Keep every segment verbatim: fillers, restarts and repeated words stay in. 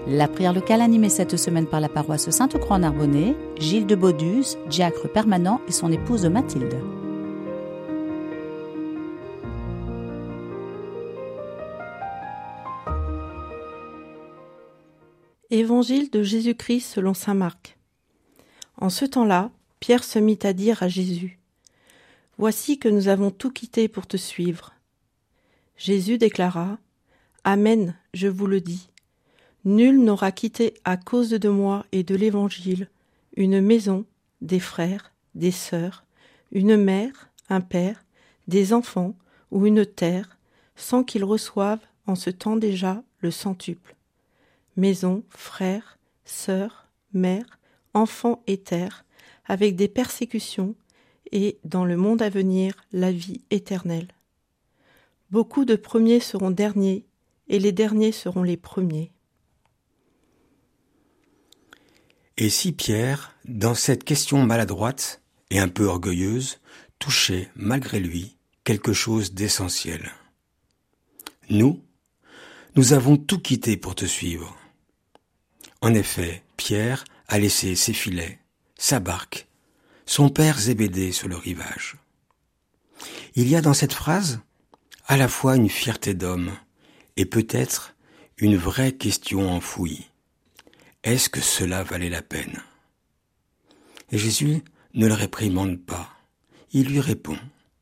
La prière locale animée cette semaine par la paroisse Sainte-Croix en Arbonnais, Gilles de Baudus, diacre permanent et son épouse Mathilde. Évangile de Jésus-Christ selon saint Marc. En ce temps-là, Pierre se mit à dire à Jésus : « Voici que nous avons tout quitté pour te suivre. » Jésus déclara : « Amen, je vous le dis. Nul n'aura quitté à cause de moi et de l'Évangile une maison, des frères, des sœurs, une mère, un père, des enfants ou une terre, sans qu'il reçoive en ce temps déjà le centuple. Maison, frères, sœurs, mères, enfants et terre, avec des persécutions et, dans le monde à venir, la vie éternelle. Beaucoup de premiers seront derniers, et les derniers seront les premiers. » Et si Pierre, dans cette question maladroite et un peu orgueilleuse, touchait, malgré lui, quelque chose d'essentiel ? Nous, nous avons tout quitté pour te suivre. En effet, Pierre a laissé ses filets, sa barque, son père Zébédée sur le rivage. Il y a dans cette phrase à la fois une fierté d'homme et peut-être une vraie question enfouie. Est-ce que cela valait la peine ? Et Jésus ne le réprimande pas. Il lui répond,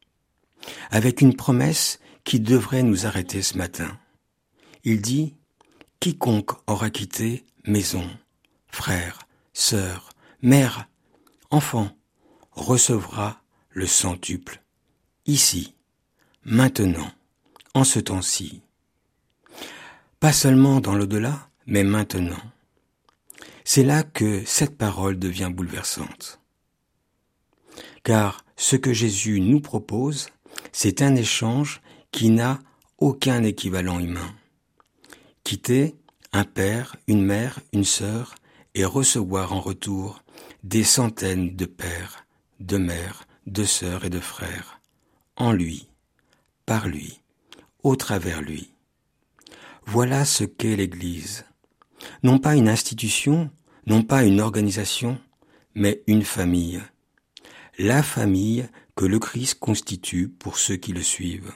avec une promesse qui devrait nous arrêter ce matin. Il dit : « Quiconque aura quitté maison, frères, sœurs, mère, enfants, recevra le centuple, ici, maintenant, en ce temps-ci. » Pas seulement dans l'au-delà, mais maintenant. C'est là que cette parole devient bouleversante. Car ce que Jésus nous propose, c'est un échange qui n'a aucun équivalent humain. Quitter un père, une mère, une sœur, et recevoir en retour des centaines de pères, de mères, de sœurs et de frères, en lui, par lui, au travers lui. Voilà ce qu'est l'Église. Non pas une institution, non pas une organisation, mais une famille. La famille que le Christ constitue pour ceux qui le suivent.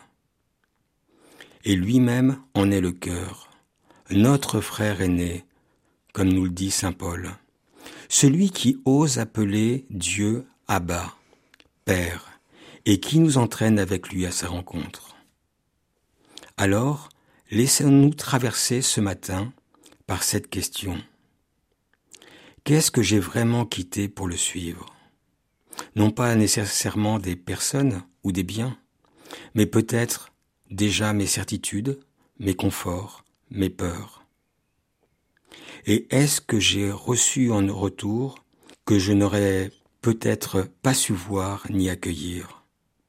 Et lui-même en est le cœur, notre frère aîné, comme nous le dit saint Paul, celui qui ose appeler Dieu Abba, Père, et qui nous entraîne avec lui à sa rencontre. Alors, laissons-nous traverser ce matin par cette question. Qu'est-ce que j'ai vraiment quitté pour le suivre ? Non pas nécessairement des personnes ou des biens, mais peut-être déjà mes certitudes, mes conforts, mes peurs. Et est-ce que j'ai reçu en retour que je n'aurais peut-être pas su voir ni accueillir ?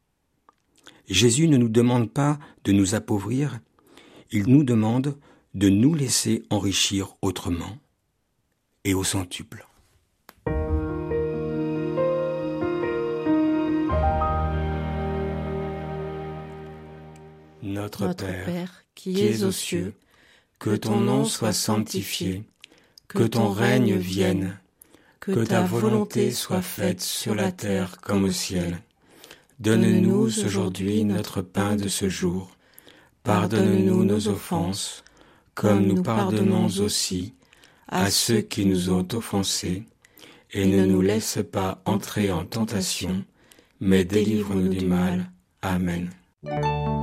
Jésus ne nous demande pas de nous appauvrir, il nous demande de nous laisser enrichir autrement et au centuple. Notre Père, Père qui es aux cieux, que ton nom soit sanctifié, que ton règne vienne, que ta volonté soit faite sur la terre comme au ciel. Donne-nous aujourd'hui notre pain de ce jour. Pardonne-nous nos offenses, comme nous pardonnons aussi à ceux qui nous ont offensés, et ne nous laisse pas entrer en tentation, mais délivre-nous du mal. Amen.